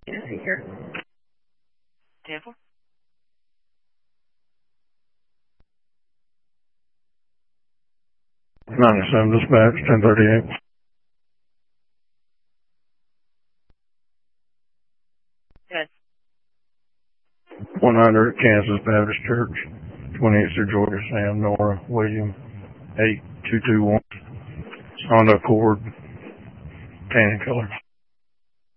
Here. Tampa? 97 dispatch, 1038. Good. 100 Kansas Baptist Church, 28th through Georgia, Sam, Nora, William, 8221. Honda Accord, tan color.